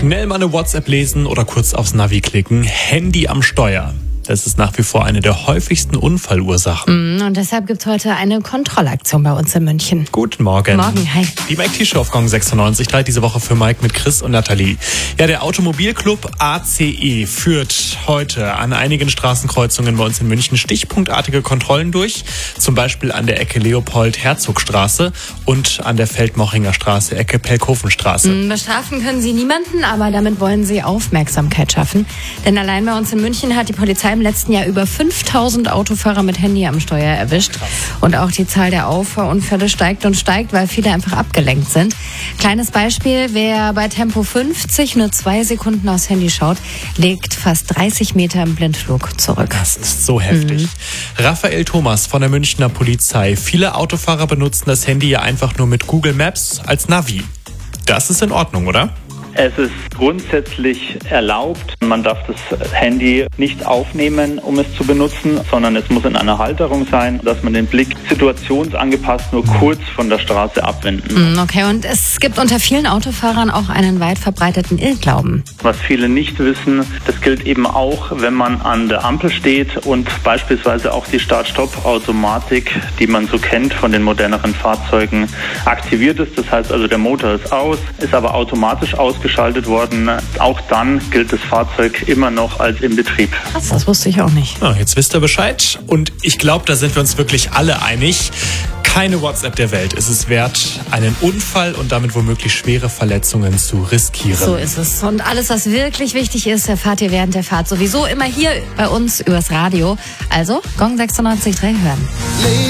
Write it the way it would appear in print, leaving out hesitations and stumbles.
Schnell mal eine WhatsApp lesen oder kurz aufs Navi klicken. Handy am Steuer. Das ist nach wie vor eine der häufigsten Unfallursachen. Und deshalb gibt es heute eine Kontrollaktion bei uns in München. Guten Morgen. Morgen, hi. Die Mike T-Show auf Gong 96.3, diese Woche für Mike mit Chris und Nathalie. Ja, der Automobilclub ACE führt heute an einigen Straßenkreuzungen bei uns in München stichpunktartige Kontrollen durch. Zum Beispiel an der Ecke Leopold-Herzog-Straße und an der Feldmochinger Straße, Ecke Pelkofenstraße. Bestrafen können sie niemanden, aber damit wollen sie Aufmerksamkeit schaffen. Denn allein bei uns in München hat die Polizei im letzten Jahr über 5000 Autofahrer mit Handy am Steuer erwischt. Und auch die Zahl der Auffahrunfälle steigt und steigt, weil viele einfach abgelenkt sind. Kleines Beispiel, wer bei Tempo 50 nur 2 Sekunden aufs Handy schaut, legt fast 30 Meter im Blindflug zurück. Das ist so heftig. Raphael Thomas von der Münchner Polizei. Viele Autofahrer benutzen das Handy ja einfach nur mit Google Maps als Navi. Das ist in Ordnung, oder? Es ist grundsätzlich erlaubt. Man darf das Handy nicht aufnehmen, um es zu benutzen, sondern es muss in einer Halterung sein, dass man den Blick situationsangepasst nur kurz von der Straße abwenden muss. Okay, und es gibt unter vielen Autofahrern auch einen weit verbreiteten Irrglauben. Was viele nicht wissen, das gilt eben auch, wenn man an der Ampel steht und beispielsweise auch die Start-Stopp-Automatik, die man so kennt von den moderneren Fahrzeugen, aktiviert ist. Das heißt also, der Motor ist aus, ist aber automatisch ausgeschaltet worden. Auch dann gilt das Fahrzeug immer noch als in Betrieb. Krass, das wusste ich auch nicht. Ja, jetzt wisst ihr Bescheid. Und ich glaube, da sind wir uns wirklich alle einig. Keine WhatsApp der Welt ist es wert, einen Unfall und damit womöglich schwere Verletzungen zu riskieren. So ist es. Und alles, was wirklich wichtig ist, erfahrt ihr während der Fahrt sowieso immer hier bei uns übers Radio. Also Gong 96.3 hören.